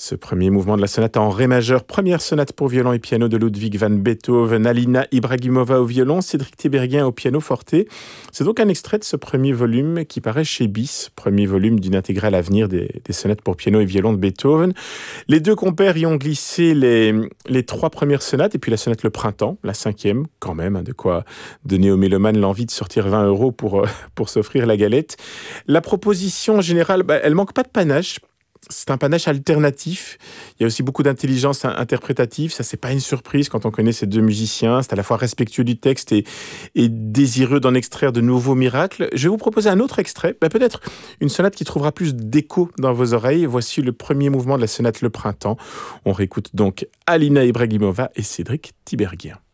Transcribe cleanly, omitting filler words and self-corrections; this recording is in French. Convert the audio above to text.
Ce premier mouvement de la sonate en ré majeur, première sonate pour violon et piano de Ludwig van Beethoven, Alina Ibragimova au violon, Cédric Tiberghien au piano forte. C'est donc un extrait de ce premier volume qui paraît chez Bis, premier volume d'une intégrale à venir des sonates pour piano et violon de Beethoven. Les deux compères y ont glissé les trois premières sonates et puis la sonate Le Printemps, la cinquième, quand même, de quoi donner aux mélomanes l'envie de sortir 20 € pour s'offrir la galette. La proposition générale, elle manque pas de panache. C'est un panache alternatif. Il y a aussi beaucoup d'intelligence interprétative. Ça, c'est pas une surprise quand on connaît ces deux musiciens. C'est à la fois respectueux du texte et désireux d'en extraire de nouveaux miracles. Je vais vous proposer un autre extrait. Peut-être une sonate qui trouvera plus d'écho dans vos oreilles. Voici le premier mouvement de la sonate Le Printemps. On réécoute donc Alina Ibragimova et Cédric Tiberghien.